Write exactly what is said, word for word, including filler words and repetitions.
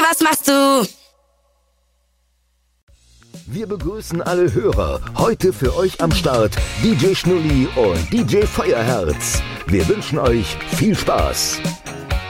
was machst du? Wir begrüßen alle Hörer. Heute für euch am Start D J Schnulli und D J Feuerherz. Wir wünschen euch viel Spaß.